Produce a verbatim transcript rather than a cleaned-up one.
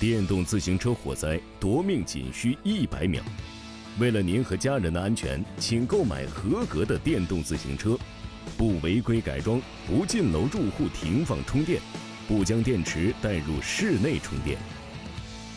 电动自行车火灾夺命仅需一百秒。为了您和家人的安全，请购买合格的电动自行车，不违规改装，不进楼住户停放充电，不将电池带入室内充电。